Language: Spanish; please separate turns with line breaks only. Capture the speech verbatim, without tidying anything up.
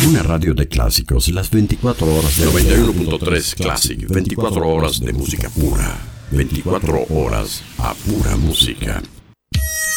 Una radio de clásicos, las veinticuatro horas de
noventa y uno punto tres Classic, veinticuatro horas de música pura, veinticuatro horas a pura música.